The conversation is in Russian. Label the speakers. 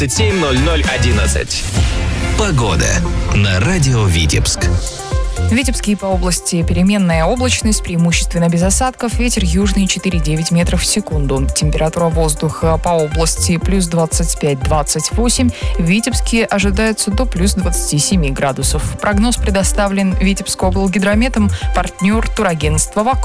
Speaker 1: 11. Погода на радио Витебск.
Speaker 2: В Витебске и по области переменная облачность, преимущественно без осадков, ветер южный 4,9 метров в секунду. Температура воздуха по области плюс 25-28, в Витебске ожидается до плюс 27 градусов. Прогноз предоставлен Витебскоблгидрометом, партнер турагентства «Вакуум».